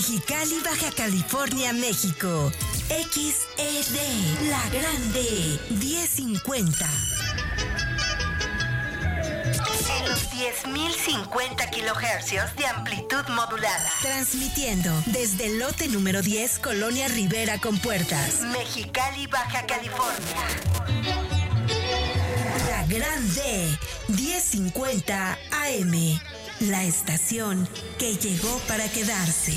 Mexicali, Baja California, México. XED, La Grande, 1050. En los 10.050 kilohercios de amplitud modulada. Transmitiendo desde el lote número 10, Colonia Rivera con Puertas. Mexicali, Baja California. La Grande, 1050 AM. La estación que llegó para quedarse.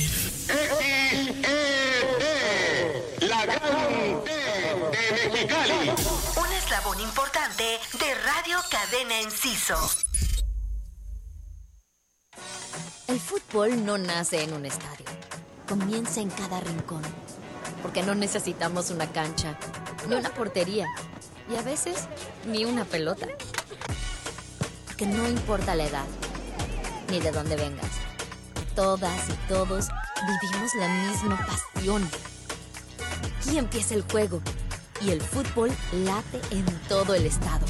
La Grande de Mexicali. Un eslabón importante de Radio Cadena Enciso. El fútbol no nace en un estadio. Comienza en cada rincón. Porque no necesitamos una cancha, ni una portería, y a veces ni una pelota. Porque no importa la edad, ni de dónde vengas. Todas y todos vivimos la misma pasión. Aquí empieza el juego y el fútbol late en todo el estado.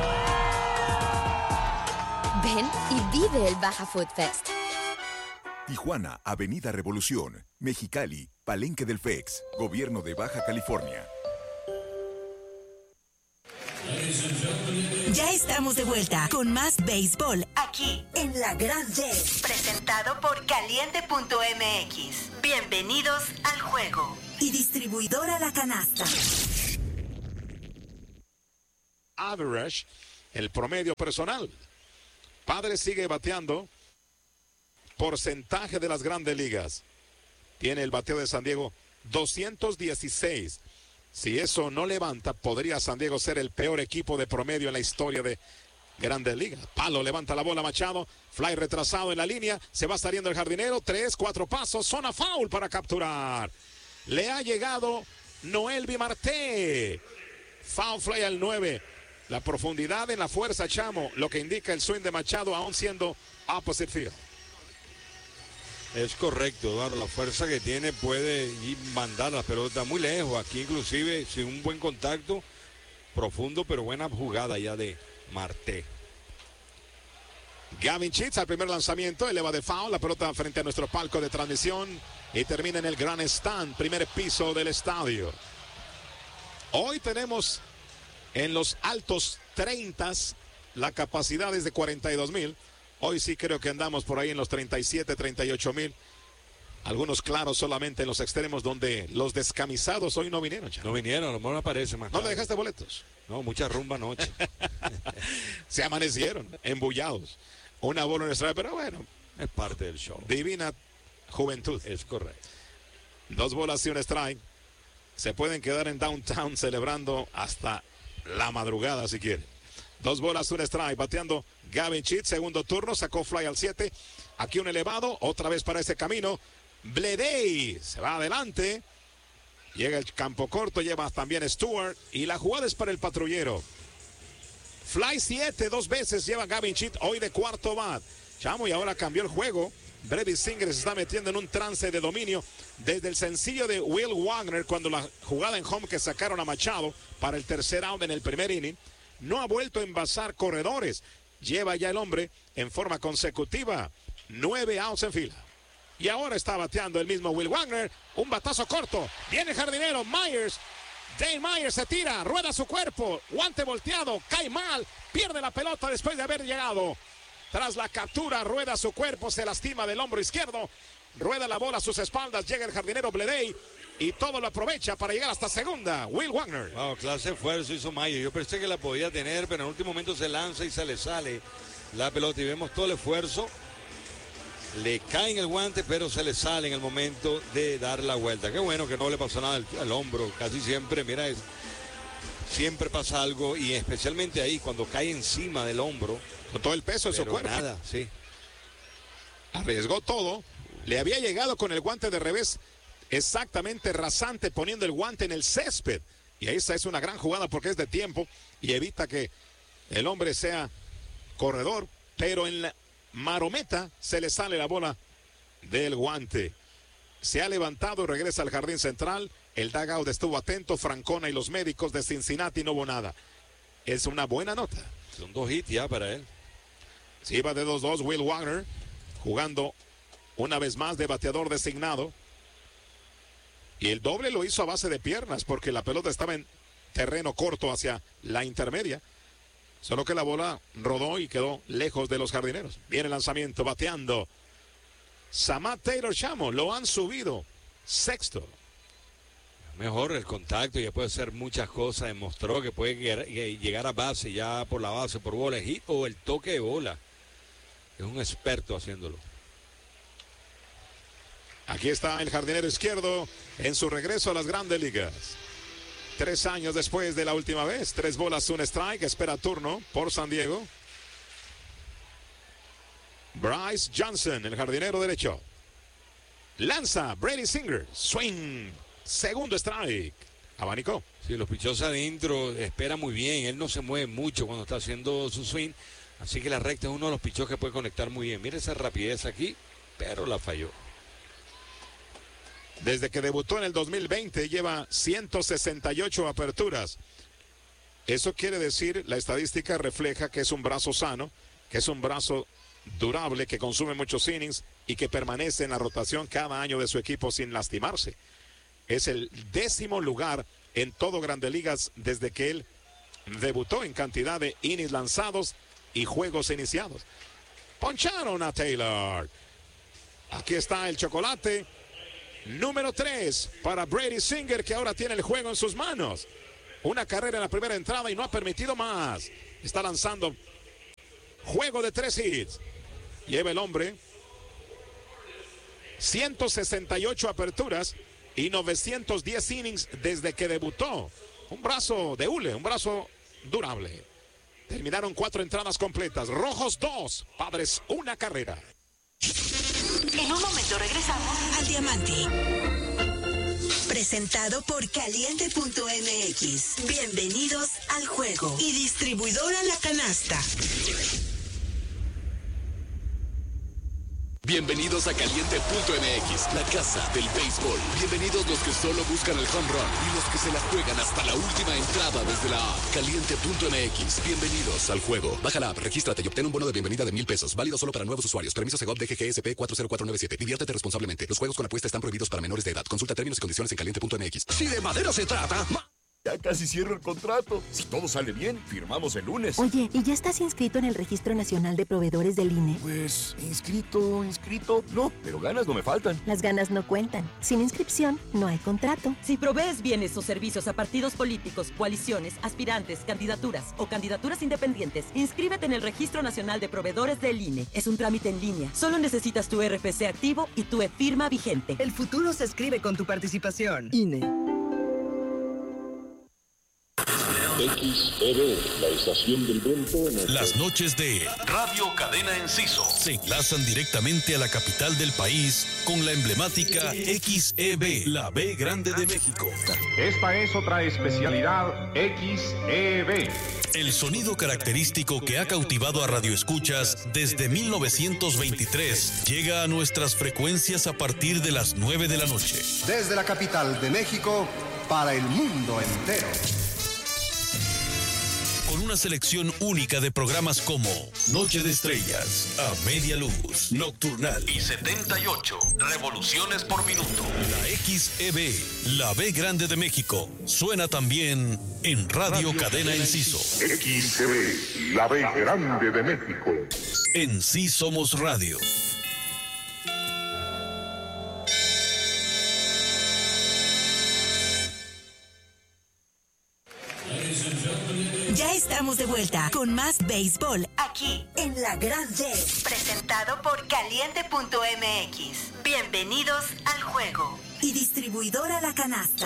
Ven y vive el Baja Food Fest. Tijuana, Avenida Revolución. Mexicali, Palenque del FEX. Gobierno de Baja California. Ya estamos de vuelta con más béisbol aquí en La Grande. Presentado por Caliente.mx. Bienvenidos al juego. Y distribuidora La Canasta. Average, el promedio personal. Padres sigue bateando. Porcentaje de las grandes ligas. Tiene el bateo de San Diego 216. Si eso no levanta, podría San Diego ser el peor equipo de promedio en la historia de Grandes Ligas. Palo, levanta la bola Machado, fly retrasado en la línea, se va saliendo el jardinero, 3, 4 pasos, zona foul para capturar. Le ha llegado Noelvi Marte. Foul fly al 9. La profundidad en la fuerza, Chamo, lo que indica el swing de Machado aún siendo opposite field. Es correcto, Eduardo. La fuerza que tiene puede ir mandar la pelota muy lejos. Aquí inclusive sin un buen contacto profundo, pero buena jugada ya de Marte. Gavin Sheets al primer lanzamiento, eleva de foul, la pelota frente a nuestro palco de transmisión y termina en el gran stand, primer piso del estadio. Hoy tenemos en los altos 30s, la capacidad es de 42,000. Hoy sí creo que andamos por ahí en los 37, 38,000. Algunos claros solamente en los extremos donde los descamisados hoy no vinieron. Chavo. No vinieron, a lo mejor aparece más. ¿No le dejaste boletos? No, mucha rumba anoche. Se amanecieron, embullados. Una bola en strike, pero bueno. Es parte del show. Divina juventud. Es correcto. 2 bolas y un strike. Se pueden quedar en downtown celebrando hasta la madrugada si quieren. 2 bolas, un strike, bateando Gavin Sheets, segundo turno, sacó fly al 7. Aquí un elevado, otra vez para ese camino. Bleday se va adelante. Llega el campo corto, lleva también Stewart. Y la jugada es para el patrullero. Fly 7, 2 veces lleva Gavin Sheets, hoy de cuarto bat. Chamo, y ahora cambió el juego. Brady Singer se está metiendo en un trance de dominio desde el sencillo de Will Wagner cuando la jugada en home que sacaron a Machado para el tercer out en el primer inning. No ha vuelto a envasar corredores. Lleva ya el hombre en forma consecutiva 9 outs en fila. Y ahora está bateando el mismo Will Wagner. Un batazo corto. Viene el jardinero Myers. Dane Myers se tira, rueda su cuerpo. Guante volteado, cae mal. Pierde la pelota después de haber llegado. Tras la captura, rueda su cuerpo, se lastima del hombro izquierdo. Rueda la bola a sus espaldas. Llega el jardinero Bleday. Y todo lo aprovecha para llegar hasta segunda. Will Wagner. Wow, clase de esfuerzo hizo Mayer. Yo pensé que la podía tener, pero en el último momento se lanza y se le sale la pelota. Y vemos todo el esfuerzo. Le cae en el guante, pero se le sale en el momento de dar la vuelta. Qué bueno que no le pasó nada al hombro. Casi siempre, mira, siempre pasa algo. Y especialmente ahí, cuando cae encima del hombro. Con todo el peso de su cuerpo. Nada, sí. Arriesgó todo. Le había llegado con el guante de revés. Exactamente rasante, poniendo el guante en el césped. Y esa es una gran jugada porque es de tiempo y evita que el hombre sea corredor. Pero en la marometa se le sale la bola del guante. Se ha levantado y regresa al jardín central. El dugout estuvo atento. Francona y los médicos de Cincinnati no hubo nada. Es una buena nota. Son 2 hits ya para él. Se iba de 2-2 Will Wagner jugando una vez más de bateador designado. Y el doble lo hizo a base de piernas porque la pelota estaba en terreno corto hacia la intermedia. Solo que la bola rodó y quedó lejos de los jardineros. Viene el lanzamiento, bateando. Samad Taylor Chamo, lo han subido. Sexto. Mejor el contacto, ya puede hacer muchas cosas. Demostró que puede llegar a base, ya por la base, por bola, hit o el toque de bola. Es un experto haciéndolo. Aquí está el jardinero izquierdo en su regreso a las grandes ligas. 3 años después de la última vez. 3 bolas, 1 strike. Espera turno por San Diego. Bryce Johnson, el jardinero derecho. Lanza Brady Singer. Swing. Segundo strike. Abanicó. Sí, los pichos adentro espera muy bien. Él no se mueve mucho cuando está haciendo su swing. Así que la recta es uno de los pichos que puede conectar muy bien. Mira esa rapidez aquí, pero la falló. Desde que debutó en el 2020 lleva 168 aperturas. Eso quiere decir, la estadística refleja que es un brazo sano, que es un brazo durable, que consume muchos innings y que permanece en la rotación cada año de su equipo sin lastimarse. Es el 10º lugar en todo Grandes Ligas desde que él debutó en cantidad de innings lanzados y juegos iniciados. Poncharon a Taylor. Aquí está el chocolate. Número 3 para Brady Singer, que ahora tiene el juego en sus manos. Una carrera en la primera entrada y no ha permitido más. Está lanzando juego de 3 hits. Lleva el hombre 168 aperturas y 910 innings desde que debutó. Un brazo de hule, un brazo durable. Terminaron 4 entradas completas. Rojos 2, Padres 1 carrera. En un momento regresamos al Diamante. Presentado por Caliente.mx. Bienvenidos al juego. Y distribuidora La Canasta. Bienvenidos a Caliente.mx, la casa del béisbol. Bienvenidos los que solo buscan el home run y los que se la juegan hasta la última entrada desde la app. Caliente.mx, bienvenidos al juego. Baja la app, regístrate y obtén un bono de bienvenida de $1,000. Válido solo para nuevos usuarios. Permiso Segov DGGSP 40497. Diviértete responsablemente. Los juegos con apuesta están prohibidos para menores de edad. Consulta términos y condiciones en Caliente.mx. Si de madera se trata... Ya casi cierro el contrato. Si todo sale bien, firmamos el lunes. Oye, ¿y ya estás inscrito en el Registro Nacional de Proveedores del INE? Pues, inscrito, no, pero ganas no me faltan. Las ganas no cuentan. Sin inscripción, no hay contrato. Si provees bienes o servicios a partidos políticos, coaliciones, aspirantes, candidaturas o candidaturas independientes, inscríbete en el Registro Nacional de Proveedores del INE. Es un trámite en línea. Solo necesitas tu RFC activo y tu e-firma vigente. El futuro se escribe con tu participación. INE. XEB, la estación del viento. Las noches de Radio Cadena Enciso se enlazan directamente a la capital del país con la emblemática XEB, la B Grande de México. Esta es otra especialidad XEB. El sonido característico que ha cautivado a radioescuchas desde 1923 llega a nuestras frecuencias a partir de las 9 de la noche. Desde la capital de México para el mundo entero. Con una selección única de programas como Noche de Estrellas, A Media Luz, Nocturnal y 78 revoluciones por minuto. La XEB, la B Grande de México, suena también en Radio Cadena Enciso. XEB, la B Grande de México. En Sí Somos Radio. Ya estamos de vuelta con más béisbol aquí en La Grande. Presentado por Caliente.mx. Bienvenidos al juego. Y distribuidora La Canasta.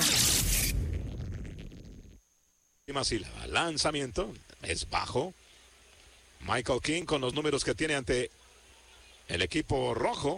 Lanzamiento es bajo. Michael King con los números que tiene ante el equipo rojo.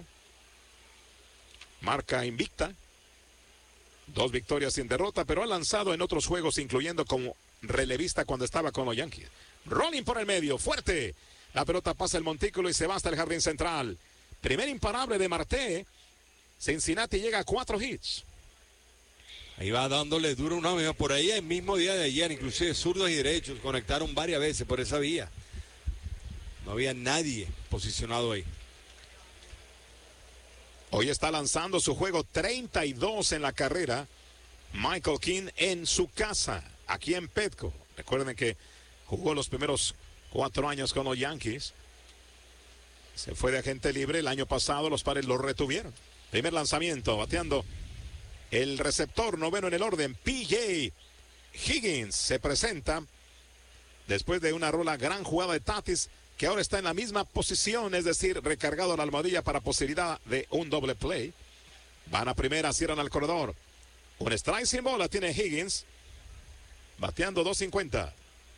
Marca invicta. 2 victorias sin derrota, pero ha lanzado en otros juegos, incluyendo como relevista cuando estaba con los Yankees. Rolling por el medio, fuerte. La pelota pasa el montículo y se va hasta el jardín central. Primer imparable de Marte. Cincinnati llega a 4 hits. Ahí va dándole duro una vez. Por ahí el mismo día de ayer, inclusive zurdos y derechos conectaron varias veces por esa vía. No había nadie posicionado ahí. Hoy está lanzando su juego 32 en la carrera. Michael King en su casa, aquí en Petco. Recuerden que jugó los primeros 4 años con los Yankees. Se fue de agente libre. El año pasado los Padres lo retuvieron. Primer lanzamiento, bateando el receptor noveno en el orden, P.J. Higgins se presenta después de una rola, gran jugada de Tatis, que ahora está en la misma posición, es decir, recargado a la almohadilla para posibilidad de un doble play. Van a primera, cierran al corredor. Un strike sin bola tiene Higgins, bateando 250.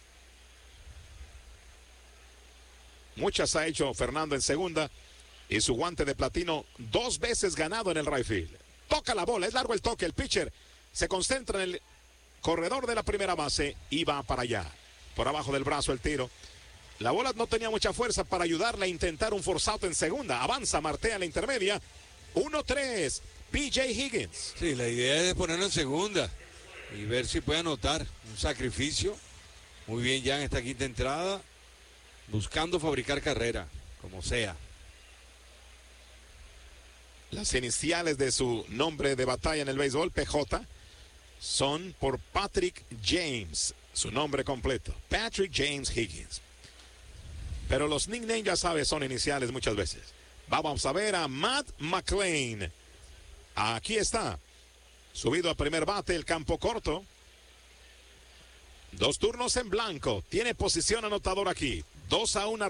Muchas ha hecho Fernando en segunda y su guante de platino 2 veces ganado en el right field. Toca la bola, es largo el toque, el pitcher se concentra en el corredor de la primera base y va para allá. Por abajo del brazo el tiro. La bola no tenía mucha fuerza para ayudarle a intentar un force out en segunda. Avanza, martea en la intermedia. 1-3, P.J. Higgins. Sí, la idea es ponerlo en segunda y ver si puede anotar un sacrificio. Muy bien ya en esta quinta entrada, buscando fabricar carrera, como sea. Las iniciales de su nombre de batalla en el béisbol, PJ, son por Patrick James, su nombre completo, Patrick James Higgins. Pero los nicknames, ya sabes, son iniciales muchas veces. Vamos a ver a Matt McLain. Aquí está, subido a primer bate, el campo corto. 2 turnos en blanco, tiene posición anotador aquí, 2-1.